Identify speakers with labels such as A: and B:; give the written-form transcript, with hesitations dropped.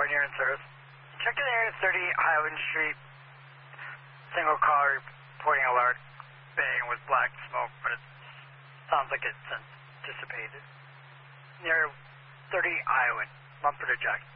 A: 4 near in service. Check in area 30 Highland Street. Single car reporting a large bang with black smoke, but it sounds like it's since dissipated. Near 30 Highland, Mumford or Jack.